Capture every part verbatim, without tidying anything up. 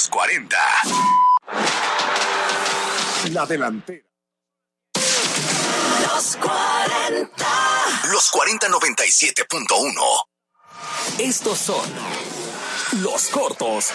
los cuarenta. La delantera. Los cuarenta. Los cuarenta noventa y siete punto uno. Estos son los cortos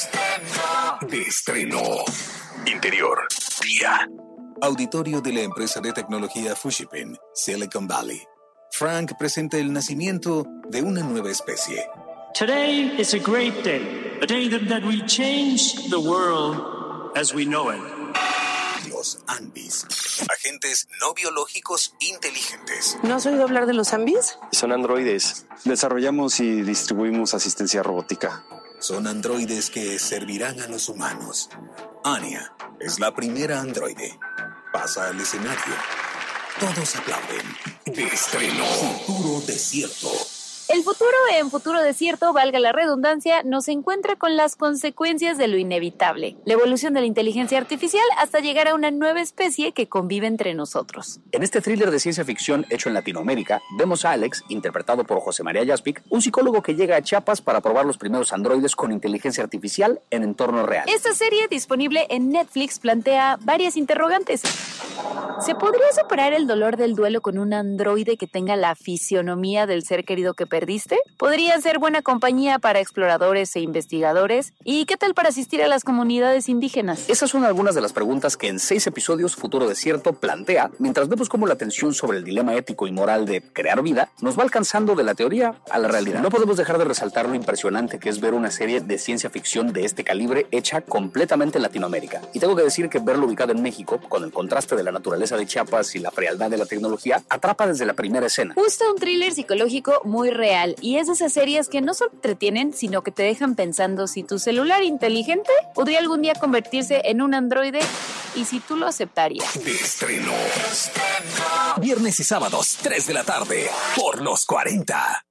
de estreno. Interior, día. Auditorio de la empresa de tecnología Fushipin, Silicon Valley. Frank presenta el nacimiento de una nueva especie. Today is a great day, a day that, that will change the world as we know it. Los Anbis, agentes no biológicos inteligentes. ¿No has oído hablar de los Anbis? Son androides. Desarrollamos y distribuimos asistencia robótica. Son androides que servirán a los humanos. Anya es la primera androide. Pasa al escenario. Todos aplauden. De estreno. Futuro Desierto. El futuro en Futuro Desierto, valga la redundancia, nos encuentra con las consecuencias de lo inevitable. La evolución de la inteligencia artificial hasta llegar a una nueva especie que convive entre nosotros. En este thriller de ciencia ficción hecho en Latinoamérica, vemos a Alex, interpretado por José María Jaspic, un psicólogo que llega a Chiapas para probar los primeros androides con inteligencia artificial en entorno real. Esta serie, disponible en Netflix, plantea varias interrogantes. ¿Se podría superar el dolor del duelo con un androide que tenga la fisionomía del ser querido que perdiste? ¿Podría ser buena compañía para exploradores e investigadores? ¿Y qué tal para asistir a las comunidades indígenas? Esas son algunas de las preguntas que en seis episodios Futuro Desierto plantea, mientras vemos cómo la tensión sobre el dilema ético y moral de crear vida nos va alcanzando de la teoría a la realidad. No podemos dejar de resaltar lo impresionante que es ver una serie de ciencia ficción de este calibre hecha completamente en Latinoamérica. Y tengo que decir que verlo ubicado en México, con el contraste de la naturaleza de Chiapas y la frialdad de la tecnología, atrapa desde la primera escena. Justo un thriller psicológico muy real, y es de esas series que no solo entretienen, sino que te dejan pensando si tu celular inteligente podría algún día convertirse en un androide y si tú lo aceptarías. De estreno. Viernes y sábados, tres de la tarde, por los cuarenta.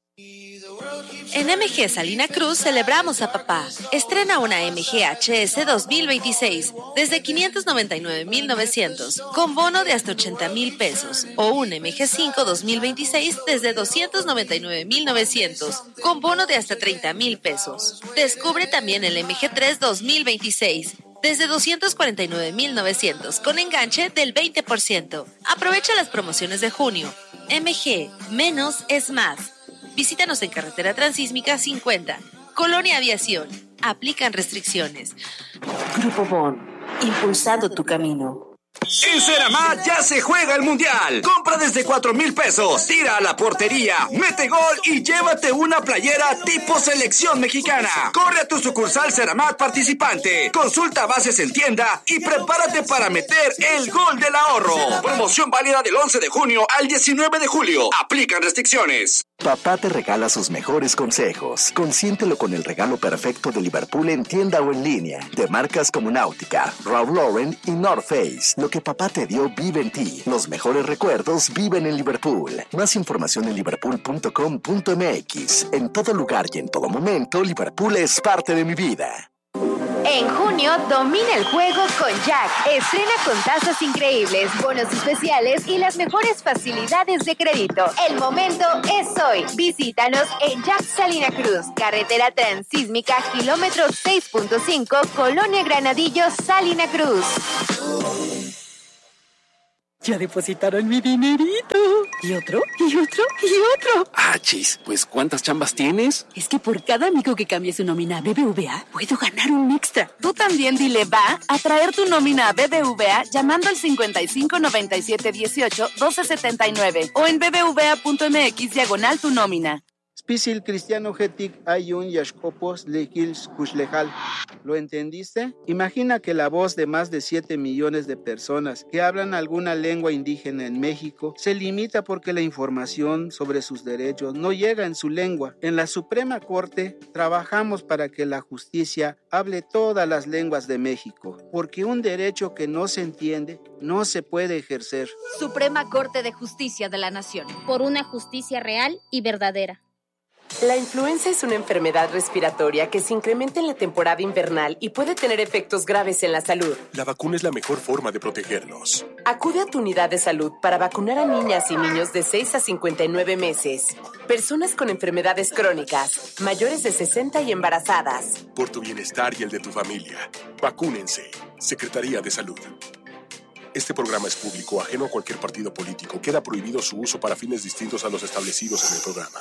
En M G Salina Cruz celebramos a papá. Estrena una M G H S dos mil veintiséis desde quinientos noventa y nueve mil novecientos con bono de hasta ochenta mil pesos, o un M G cinco dos mil veintiséis desde doscientos noventa y nueve mil novecientos con bono de hasta treinta mil pesos. Descubre también el M G tres dos mil veintiséis desde doscientos cuarenta y nueve mil novecientos con enganche del veinte por ciento. Aprovecha las promociones de junio. M G, menos es más. Visítanos en Carretera Transísmica cincuenta, Colonia Aviación. Aplican restricciones. Grupo Bon, impulsando tu camino. En Ceramat ya se juega el Mundial. Compra desde cuatro mil pesos. Tira a la portería, mete gol y llévate una playera tipo selección mexicana. Corre a tu sucursal Ceramat participante. Consulta bases en tienda y prepárate para meter el gol del ahorro. Promoción válida del once de junio al diecinueve de julio. Aplican restricciones. Papá te regala sus mejores consejos. Consiéntelo con el regalo perfecto de Liverpool en tienda o en línea. De marcas como Náutica, Ralph Lauren y North Face. Lo que papá te dio vive en ti. Los mejores recuerdos viven en Liverpool. Más información en liverpool punto com punto m x. En todo lugar y en todo momento, Liverpool es parte de mi vida. En junio, domina el juego con Jack. Estrena con tasas increíbles, bonos especiales y las mejores facilidades de crédito. El momento es hoy. Visítanos en Jack Salina Cruz, Carretera Transísmica, kilómetro seis punto cinco, Colonia Granadillo, Salina Cruz. Ya depositaron mi dinerito. ¿Y otro? ¿Y otro? ¿Y otro? Ah, chis, pues ¿cuántas chambas tienes? Es que por cada amigo que cambie su nómina a B B V A, puedo ganar un extra. Tú también dile va a traer tu nómina a B B V A llamando al cincuenta y cinco noventa y siete dieciocho doce setenta y nueve o en bbva punto m x diagonal tu nómina. Spisil cristiano getic ayun yashkopos lekils kushlejal. ¿Lo entendiste? Imagina que la voz de más de siete millones de personas que hablan alguna lengua indígena en México se limita porque la información sobre sus derechos no llega en su lengua. En la Suprema Corte trabajamos para que la justicia hable todas las lenguas de México, porque un derecho que no se entiende no se puede ejercer. Suprema Corte de Justicia de la Nación. Por una justicia real y verdadera. La influenza es una enfermedad respiratoria que se incrementa en la temporada invernal y puede tener efectos graves en la salud. La vacuna es la mejor forma de protegernos. Acude a tu unidad de salud para vacunar a niñas y niños de seis a cincuenta y nueve meses, personas con enfermedades crónicas, mayores de sesenta y embarazadas. Por tu bienestar y el de tu familia, vacúnense. Secretaría de Salud. Este programa es público, ajeno a cualquier partido político. Queda prohibido su uso para fines distintos a los establecidos en el programa.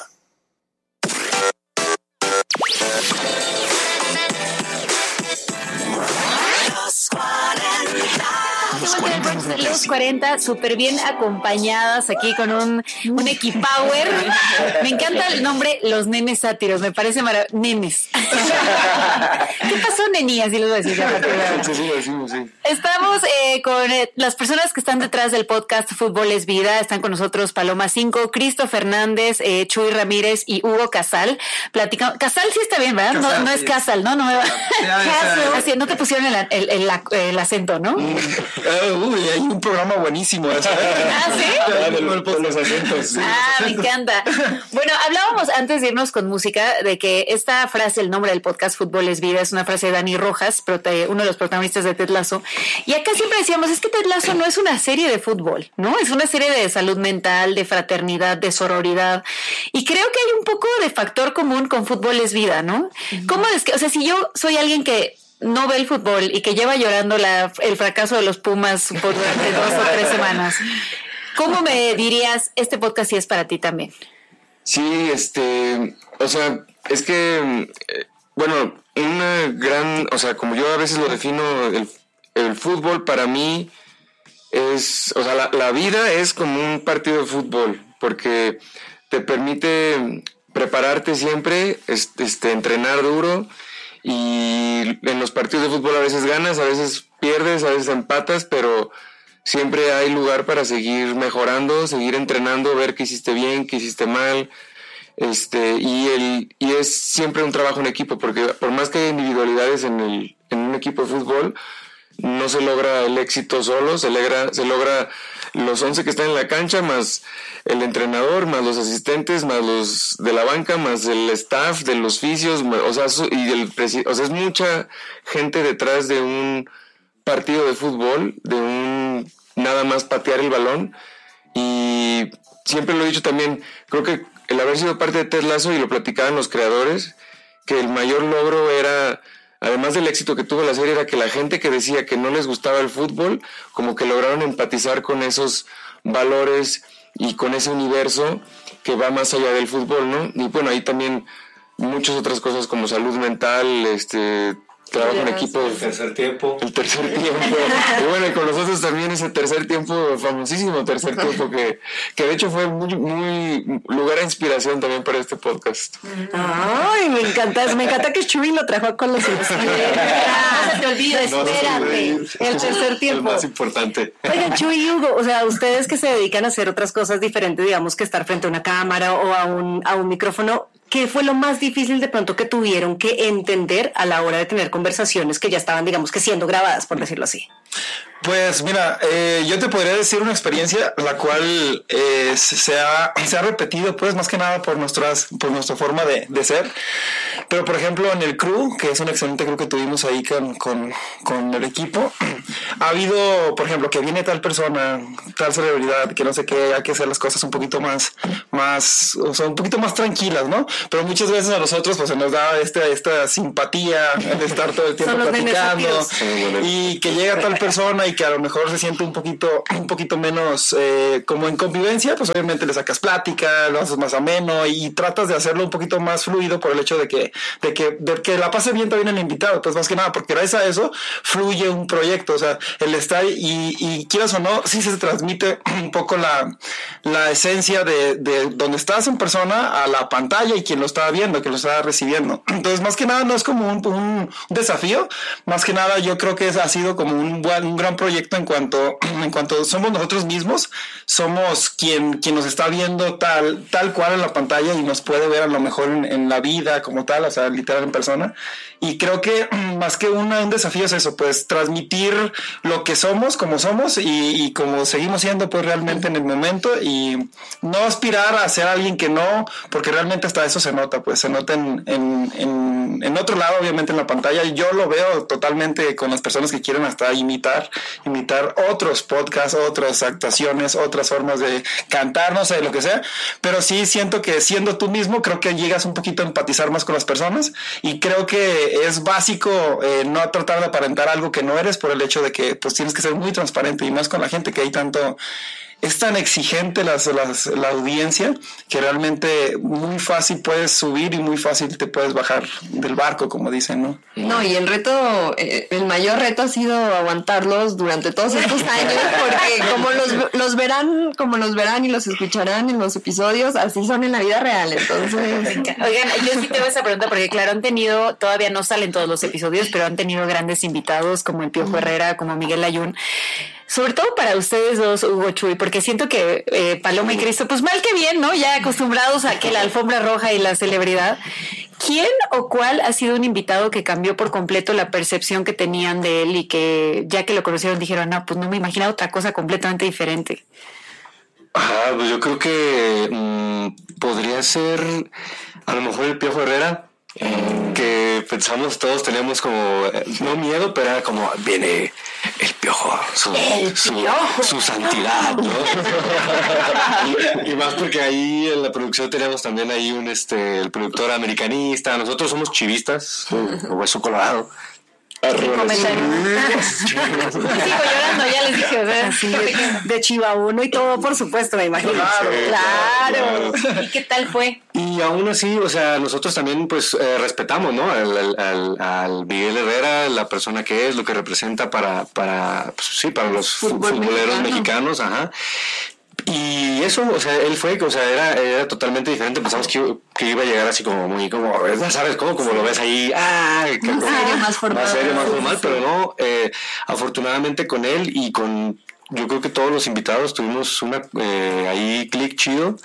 Los cuarenta. Los cuarenta, los cuarenta súper bien acompañadas aquí con un, un equipower. Me encanta el nombre Los Nenes Sátiros, me parece maravilloso. Nenes. ¿Qué pasó, nenías? Y les voy a decir. Sí, sí, decimos, sí. Estamos eh, con eh, las personas que están detrás del podcast Fútbol es Vida. Están con nosotros Paloma cinco, Cristo Fernández, eh, Chuy Ramírez y Hugo Casal. Platicamos. Casal sí está bien, ¿verdad? Casal, no, no sí. es Casal, ¿no? No me va. Así, no te pusieron el, el, el, el acento, ¿no? Mm. Uh, uy, hay un programa buenísimo. ¿Ah, sí? Ah, de, los, de los acentos. Sí. Ah, me encanta. Bueno, hablábamos antes de irnos con música de que esta frase, el nombre del podcast Fútbol es Vida, es una frase de Dani Rojas, uno de los protagonistas de Ted Lasso. Y acá siempre decíamos, es que Ted Lasso no es una serie de fútbol, ¿no? Es una serie de salud mental, de fraternidad, de sororidad. Y creo que hay un poco de factor común con Fútbol es Vida, ¿no? Uh-huh. ¿Cómo es que, o sea, si yo soy alguien que no ve el fútbol y que lleva llorando la, el fracaso de los Pumas por durante dos o tres semanas, ¿cómo me dirías, este podcast sí es para ti también? Sí, este, o sea, es que, bueno, una gran, o sea, como yo a veces lo defino, el, el fútbol para mí es, o sea, la, la vida es como un partido de fútbol, porque te permite prepararte siempre, este, entrenar duro. Y en los partidos de fútbol a veces ganas, a veces pierdes, a veces empatas, pero siempre hay lugar para seguir mejorando, seguir entrenando, ver qué hiciste bien, qué hiciste mal, este y el y es siempre un trabajo en equipo, porque por más que haya individualidades en el en un equipo de fútbol, no se logra el éxito solo, se logra se logra los once que están en la cancha, más el entrenador, más los asistentes, más los de la banca, más el staff de los fisios, o sea, y el presi- o sea, es mucha gente detrás de un partido de fútbol, de un nada más patear el balón. Y siempre lo he dicho también, creo que el haber sido parte de Ted Lasso, y lo platicaban los creadores, que el mayor logro era, además del éxito que tuvo la serie, era que la gente que decía que no les gustaba el fútbol, como que lograron empatizar con esos valores y con ese universo que va más allá del fútbol, ¿no? Y bueno, ahí también muchas otras cosas como salud mental, este, trabajo en equipo. El tercer tiempo. El tercer tiempo. Y bueno, y con nosotros también ese tercer tiempo, famosísimo tercer tiempo, que, que de hecho fue muy, muy lugar de inspiración también para este podcast. Ay, me encanta, me encanta que Chuy lo trajo con los hijos. No se te olvide, espérate. El tercer tiempo. El más importante. Oigan, Chuy y Hugo, o sea, ustedes que se dedican a hacer otras cosas diferentes, digamos que estar frente a una cámara o a un, a un micrófono, ¿qué fue lo más difícil de pronto que tuvieron que entender a la hora de tener conversaciones que ya estaban, digamos, que siendo grabadas, por decirlo así? Pues mira, eh, yo te podría decir una experiencia la cual eh, se, ha, se ha repetido, pues más que nada por nuestras por nuestra forma de, de ser. Pero por ejemplo en el crew, que es un excelente crew que tuvimos ahí con, con, con el equipo, ha habido, por ejemplo, que viene tal persona, tal celebridad, que no sé qué, hay que hacer las cosas un poquito más, más, o sea, un poquito más tranquilas, ¿no? Pero muchas veces a nosotros pues se nos da esta, esta simpatía de estar todo el tiempo platicando, y que llega tal persona y que a lo mejor se siente un poquito un poquito menos eh, como en convivencia, pues obviamente le sacas plática, lo haces más ameno y tratas de hacerlo un poquito más fluido por el hecho de que de que, de que la pase bien también el invitado, pues más que nada, porque gracias a eso fluye un proyecto, o sea, el estar y, y quieras o no, sí se transmite un poco la, la esencia de, de donde estás en persona a la pantalla y quien lo está viendo, quien lo está recibiendo. Entonces, más que nada no es como un, un desafío, más que nada yo creo que es, ha sido como un, buen, un gran proyecto en cuanto, en cuanto somos nosotros mismos, somos quien, quien nos está viendo tal, tal cual en la pantalla y nos puede ver a lo mejor en, en la vida como tal, o sea, literal en persona. Y creo que más que una, un desafío es eso, pues transmitir lo que somos, como somos y, y como seguimos siendo pues realmente en el momento, y no aspirar a ser alguien que no, porque realmente hasta eso se nota, pues se nota en, en, en, en otro lado, obviamente en la pantalla, y yo lo veo totalmente con las personas que quieren hasta imitar, imitar otros podcasts, otras actuaciones, otras formas de cantar, no sé, lo que sea, pero sí siento que siendo tú mismo, creo que llegas un poquito a empatizar más con las personas, y creo que es básico eh, no tratar de aparentar algo que no eres por el hecho de que pues tienes que ser muy transparente, y más con la gente que hay tanto, es tan exigente las, las, la audiencia que realmente muy fácil puedes subir y muy fácil te puedes bajar del barco, como dicen, ¿no? No, y el reto, eh, el mayor reto ha sido aguantarlos durante todos estos años, porque como los, los verán, como los verán y los escucharán en los episodios, así son en la vida real, entonces... Oigan, yo sí tengo esa pregunta porque claro, han tenido, todavía no salen todos los episodios, pero han tenido grandes invitados como el Piojo Herrera, como Miguel Ayun. Sobre todo para ustedes dos, Hugo, Chuy, porque siento que eh, Paloma y Cristo, pues mal que bien, ¿no? Ya acostumbrados a que la alfombra roja y la celebridad. ¿Quién o cuál ha sido un invitado que cambió por completo la percepción que tenían de él y que ya que lo conocieron dijeron, no, pues no me imaginaba otra cosa completamente diferente? Ah, pues yo creo que mmm, podría ser a lo mejor el Piojo Herrera. Eh, que pensamos todos teníamos como eh, no miedo, pero era como viene el Piojo, su, El su, Piojo. su santidad, ¿no? y, y más porque ahí en la producción teníamos también ahí un este el productor americanista, nosotros somos chivistas, o hueso colorado. Sigo llorando, ya les dije, ¿verdad? Sí, de, de Chiva uno y todo, por supuesto, me imagino. Claro, claro. claro. ¿Y qué tal fue? Y aún así, o sea, nosotros también pues eh, respetamos, ¿no? Al, al, al, al Miguel Herrera, la persona que es, lo que representa para, para pues, sí, para los Fútbol futboleros mexicano. mexicanos, ajá. Y eso, o sea, él fue, o sea, era, era totalmente diferente. Pensamos que, que iba a llegar así como muy, como, ya sabes, como, como lo ves ahí, ah, que, Más como, serio, más formal. Más serio, más formal, Sí. pero no, eh, afortunadamente con él y con, yo creo que todos los invitados tuvimos una, eh, ahí clic chido,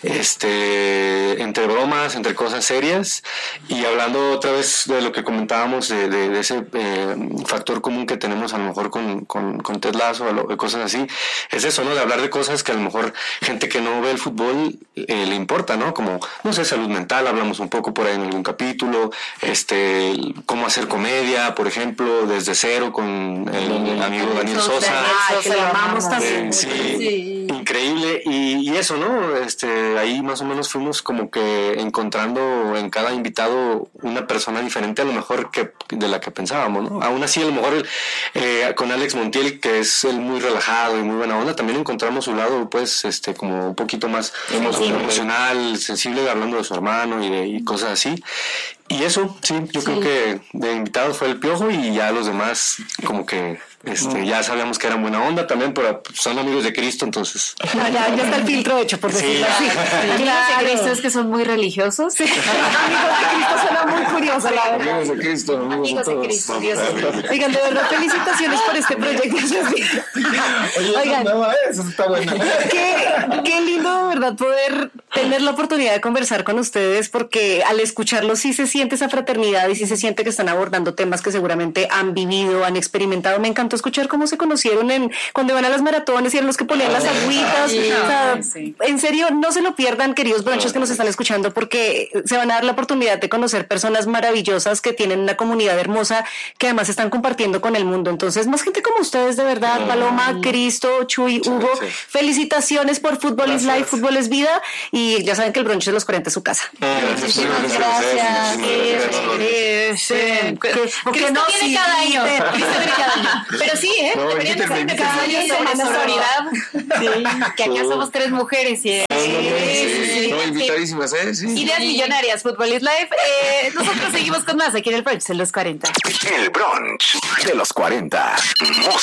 este, entre bromas, entre cosas serias, y hablando otra vez de lo que comentábamos, de, de, de ese eh, factor común que tenemos a lo mejor con, con, con Ted Lasso, o lo- cosas así, es eso, ¿no? De hablar de cosas que a lo mejor gente que no ve el fútbol eh, le importa, ¿no? Como, no sé, salud mental, hablamos un poco por ahí en algún capítulo, este, el- cómo hacer comedia, por ejemplo, desde cero con el amigo Daniel Sosa. Ah, que lo amamos también. Eh, sí, increíble. Y, y eso, ¿no? Este, ahí más o menos fuimos como que encontrando en cada invitado una persona diferente a lo mejor que de la que pensábamos, ¿no? Aún así, a lo mejor eh, con Alex Montiel, que es él muy relajado y muy buena onda, también encontramos su lado, pues, este, como un poquito más Sensible. emocional, sensible, hablando de su hermano y, de, y cosas así. Y eso, sí, yo creo que de invitado fue el Piojo y ya los demás como que este, ya sabíamos que eran buena onda también, pero son amigos de Cristo, entonces... Ya, ya, ya está el filtro hecho, por decirlo así. Amigos Claro. de Cristo es que son muy religiosos. Amigos de Cristo suena muy curioso, la verdad. Amigos de Cristo, amigos, Amigos de todos. Cristo, Dios mío. Oigan, de verdad, felicitaciones por este proyecto. Oigan, no, eso está bueno. Qué, qué lindo, de verdad, poder tener la oportunidad de conversar con ustedes, porque al escucharlos sí se siente esa fraternidad y sí se siente que están abordando temas que seguramente han vivido, han experimentado. Me encantó escuchar cómo se conocieron en cuando iban a las maratones y eran los que ponían las agüitas. sí, O sea, sí. En serio, no se lo pierdan, queridos bronchos que nos están escuchando, porque se van a dar la oportunidad de conocer personas maravillosas que tienen una comunidad hermosa que además están compartiendo con el mundo. Entonces, más gente como ustedes, de verdad, Paloma, Cristo, Chuy, Hugo, felicitaciones por Fútbol is Life, Fútbol es Vida, y ya saben que el broncho de los cuarenta es su casa. Muchísimas gracias. Porque no tiene cada año. Cristo viene cada año. Pero sí, ¿eh? No, Deberían invíteme, hacer cada año invíteme. sobre sororidad. Sí, que acá somos tres mujeres. Y, Sí, no, invitadísimas, ¿eh? Sí. Ideas millonarias, Fútbol is Life. Eh, nosotros seguimos con más aquí en el Brunch de los cuarenta. El brunch de los cuarenta.